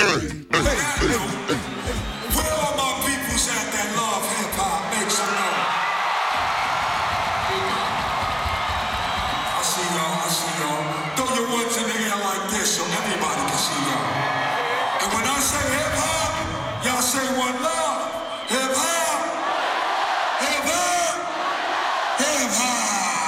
Where all my peoples at that love hip hop? Make some noise. I see y'all. Throw your ones in the air like this so everybody can see y'all. And when I say hip hop, y'all say one love.